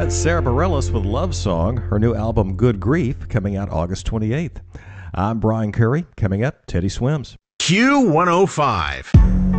That's Sarah Bareilles with Love Song, her new album Good Grief, coming out August 28th. I'm Brian Curry. Coming up, Teddy Swims. Q105.